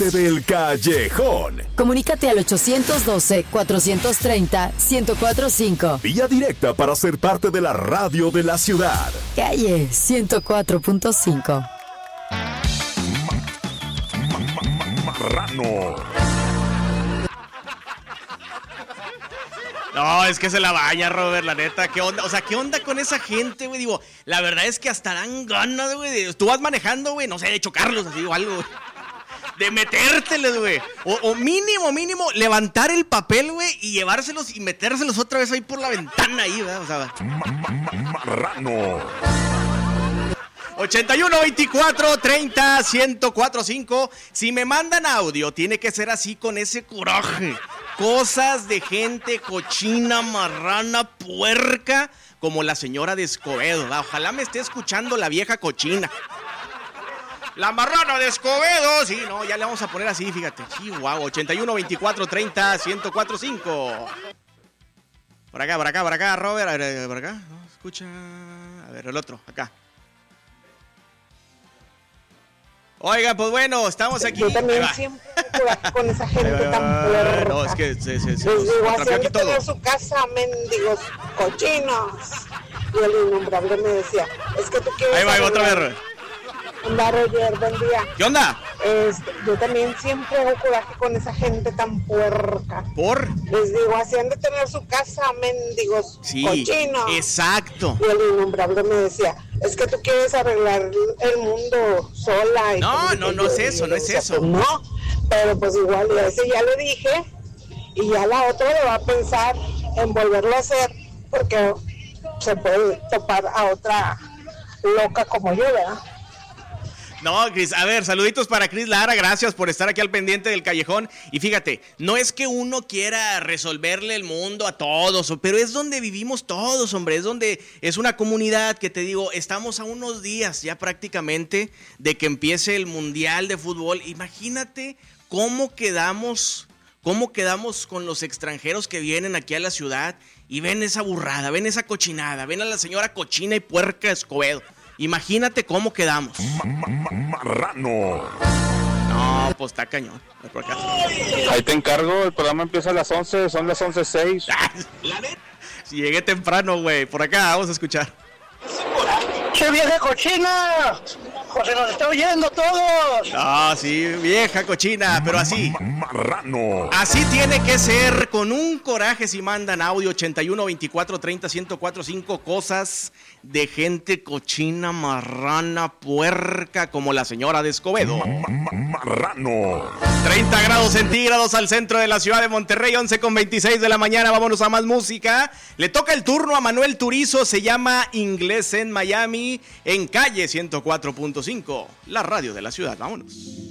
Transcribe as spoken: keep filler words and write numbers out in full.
parte del Callejón. Comunícate al ochocientos doce, cuatrocientos treinta, ciento cuatro punto cinco. Vía directa para ser parte de la radio de la ciudad. Calle ciento cuatro punto cinco. Marrano. No, es que se la baña, Robert, la neta. ¿Qué onda? O sea, ¿qué onda con esa gente, güey? Digo, la verdad es que hasta dan ganas, güey. Tú vas manejando, güey, no sé, de chocarlos así o algo, güey. De metérteles, güey. O, o mínimo, mínimo, levantar el papel, güey, y llevárselos y metérselos otra vez ahí por la ventana, ahí, ¿verdad? O sea, Marrano. ochenta y uno, veinticuatro, treinta, ciento cuatro punto cinco. Si me mandan audio, tiene que ser así, con ese coraje. Cosas de gente cochina, marrana, puerca, como la señora de Escobedo, ¿verdad? Ojalá me esté escuchando la vieja cochina. La marrana de Escobedo. Sí, no, ya le vamos a poner así, fíjate. Chihuahua, ochenta y uno, veinticuatro, treinta, ciento cuatro punto cinco. Por acá, por acá, por acá, Robert. A ver, por acá. No, escucha. A ver, el otro, acá. Oiga, pues bueno, estamos aquí. Yo también siempre con esa gente va, tan puerca. No, es que se, se, se les digo, nos hacían aquí de todo. tener su casa, mendigos cochinos. Y el innombrable me decía, es que tú quieres... Ahí va, ahí va otra vez. Onda, Roger, buen día. ¿Qué onda? Este, yo también siempre hago coraje con esa gente tan puerca. ¿Por? Les digo, hacían de tener su casa, mendigos sí, cochinos. Exacto. Y el innombrable me decía, es que tú quieres arreglar el mundo sola. Y no, no, no es eso, no es eso. Pues no, pero pues igual, y a ese ya le dije, y ya la otra le va a pensar en volverlo a hacer, porque se puede topar a otra loca como yo, ¿verdad? No, Cris, a ver, saluditos para Cris Lara, gracias por estar aquí al pendiente del Callejón. Y fíjate, no es que uno quiera resolverle el mundo a todos, pero es donde vivimos todos, hombre, es donde es una comunidad que te digo, estamos a unos días ya prácticamente de que empiece el Mundial de Fútbol. Imagínate cómo quedamos, cómo quedamos con los extranjeros que vienen aquí a la ciudad y ven esa burrada, ven esa cochinada, ven a la señora cochina y puerca Escobedo. Imagínate cómo quedamos. Marrano. No, pues está cañón. Por acá. Ahí te encargo, el programa empieza a las once, son las once seis. Si llegué temprano, güey. Por acá, vamos a escuchar. ¡Che vieja cochina! ¡José, nos está oyendo todos! Ah, sí, vieja cochina, pero así. Marrano. Así tiene que ser, con un coraje. Si mandan audio ochenta y uno, veinticuatro, treinta, ciento cuatro punto cinco, cosas de gente cochina, marrana, puerca, como la señora de Escobedo. Marrano. treinta grados centígrados al centro de la ciudad de Monterrey, once con veintiséis de la mañana. Vámonos a más música. Le toca el turno a Manuel Turizo, se llama Inglés en Miami, en Calle ciento cuatro punto cinco, la radio de la ciudad. Vámonos.